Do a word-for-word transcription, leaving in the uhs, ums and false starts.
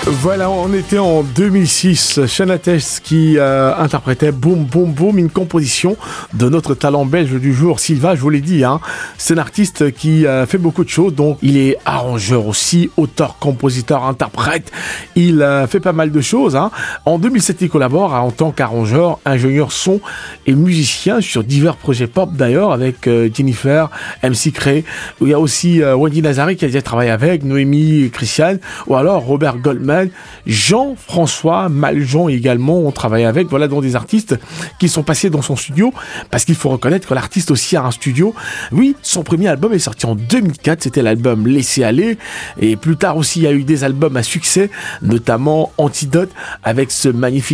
Voilà, on était en deux mille six. Shana Tess qui euh, interprétait Boum Boum Boum, une composition de notre talent belge du jour, Sylvain, je vous l'ai dit. Hein. C'est un artiste qui euh, fait beaucoup de choses, donc il est arrangeur aussi, auteur, compositeur, interprète. Il euh, fait pas mal de choses. Hein. En deux mille sept, il collabore hein, en tant qu'arrangeur, ingénieur son et musicien sur divers projets pop d'ailleurs, avec euh, Jennifer, M C Cray. Il y a aussi euh, Wendy Nazari qui a déjà travaillé avec, Noémie Christiane, ou alors Robert Goldman. Jean-François Maljon également ont travaillé avec, voilà donc des artistes qui sont passés dans son studio, parce qu'il faut reconnaître que l'artiste aussi a un studio. Oui, son premier album est sorti en deux mille quatre, c'était l'album Laisser aller, et plus tard aussi il y a eu des albums à succès, notamment Antidote avec ce magnifique